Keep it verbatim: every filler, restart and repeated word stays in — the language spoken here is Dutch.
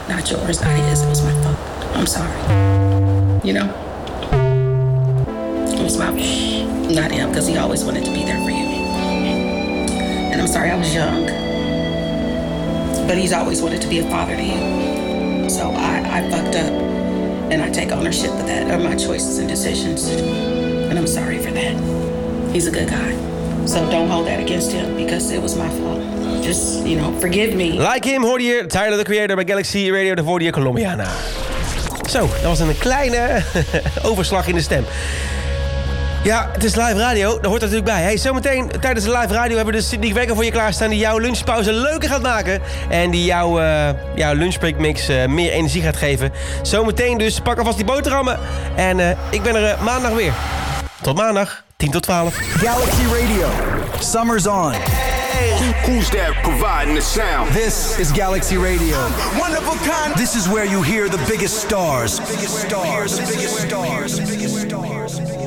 Not yours, not his. It was my fault. I'm sorry. You know? It was my fault. Not him, because he always wanted to be there for you. And I'm sorry, I was young. But he's always wanted to be a father to you. So I, I fucked up. And I take ownership of that, of my choices and decisions. And I'm sorry for that. He's a good guy. So don't hold that against him, because it was my fault. Just, you know, forgive me. Like Him hoorde je Tyler, the Creator bij Galaxy Radio. Daar hoorde je Colombiana. Zo, dat was een kleine overslag in de stem. Ja, het is live radio, daar hoort er natuurlijk bij. Hey, zometeen tijdens de live radio hebben we de Sydney Wekker voor je klaarstaan... die jouw lunchpauze leuker gaat maken. En die jouw, uh, jouw lunchbreakmix uh, meer energie gaat geven. Zometeen dus, pak alvast die boterhammen. En uh, ik ben er uh, maandag weer. Tot maandag, tien tot twaalf. Galaxy Radio, summer's on. Who's that providing the sound? This is Galaxy Radio. One of a kind. This is where you hear the biggest stars. Biggest stars. Biggest stars. Biggest stars.